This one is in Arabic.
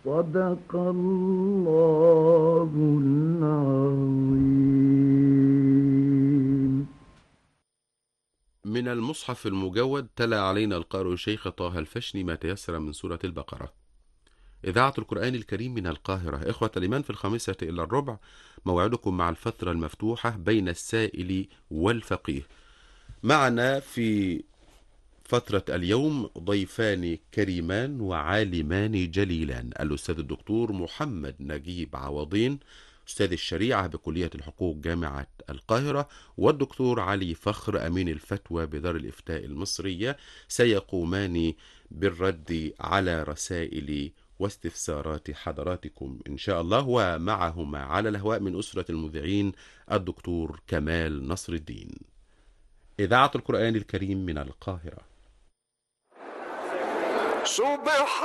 صدق الله العظيم. من المصحف المجود تلا علينا القارئ الشيخ طه الفشني ما تيسر من سورة البقرة. إذاعة القرآن الكريم من القاهرة. إخوة الإيمان، في 1:55 موعدكم مع الفترة المفتوحة بين السائل والفقيه. معنا في فترة اليوم ضيفان كريمان وعالمان جليلان: الأستاذ الدكتور محمد نجيب عوضين، أستاذ الشريعة بكلية الحقوق جامعة القاهرة، والدكتور علي فخر، أمين الفتوى بدار الإفتاء المصرية. سيقومان بالرد على رسائل واستفسارات حضراتكم إن شاء الله، ومعهما على الهواء من أسرة المذيعين الدكتور كمال نصر الدين. إذاعة القرآن الكريم من القاهرة.